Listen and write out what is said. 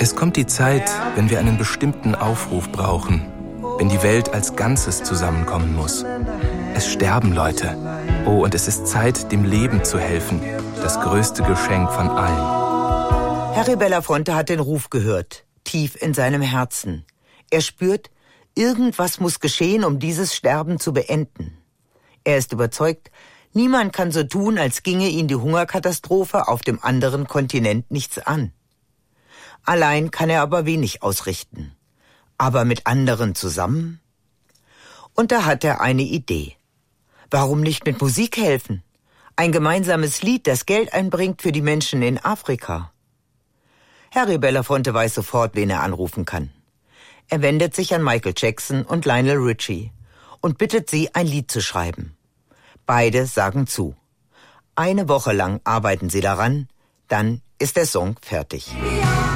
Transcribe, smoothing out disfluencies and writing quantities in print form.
Es kommt die Zeit, wenn wir einen bestimmten Aufruf brauchen, wenn die Welt als Ganzes zusammenkommen muss. Es sterben Leute. Oh, und es ist Zeit, dem Leben zu helfen. Das größte Geschenk von allen. Harry Belafonte hat den Ruf gehört, tief in seinem Herzen. Er spürt, irgendwas muss geschehen, um dieses Sterben zu beenden. Er ist überzeugt, niemand kann so tun, als ginge ihn die Hungerkatastrophe auf dem anderen Kontinent nichts an. Allein kann er aber wenig ausrichten. Aber mit anderen zusammen? Und da hat er eine Idee. Warum nicht mit Musik helfen? Ein gemeinsames Lied, das Geld einbringt für die Menschen in Afrika. Harry Belafonte weiß sofort, wen er anrufen kann. Er wendet sich an Michael Jackson und Lionel Richie und bittet sie, ein Lied zu schreiben. Beide sagen zu. 1 Woche lang arbeiten sie daran, dann ist der Song fertig.